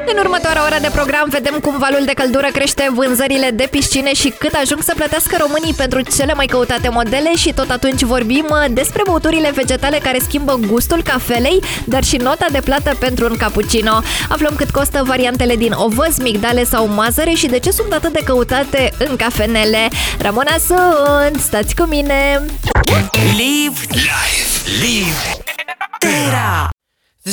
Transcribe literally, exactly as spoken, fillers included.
În următoarea oră de program vedem cum valul de căldură crește vânzările de piscine și cât ajung să plătească românii pentru cele mai căutate modele și tot atunci vorbim despre băuturile vegetale care schimbă gustul cafelei, dar și nota de plată pentru un cappuccino. Aflăm cât costă variantele din ovăz, migdale sau mazăre și de ce sunt atât de căutate în cafenele. Ramona sunt, stați cu mine! Live! Live! Live! Era!